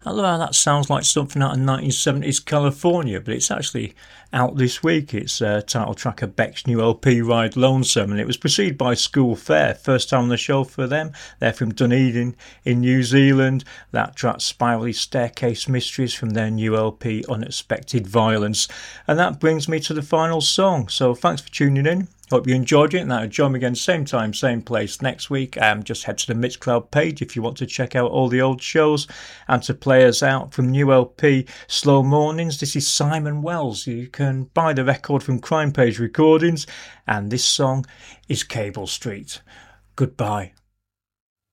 Hello, that sounds like something out of 1970s California, but it's actually out this week. It's title track of Beck's new LP, Ride Lonesome, and it was preceded by School Fair. First time on the show for them. They're from Dunedin in New Zealand. That track, Spirally Staircase Mysteries, from their new LP, Unexpected Violence. And that brings me to the final song. So thanks for tuning in. Hope you enjoyed it. Now join me again same time, same place next week. Just head to the Mixcloud page if you want to check out all the old shows and to play us out from new LP Slow Mornings. This is Simon Wells. You can buy the record from Crime Page Recordings, and this song is Cable Street. Goodbye.